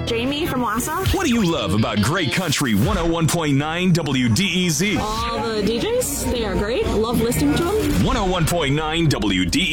Jamie from Wassa. What do you love about Great Country 101.9 WDEZ? All the DJs, they are great. Love listening to them. 101.9 WDEZ.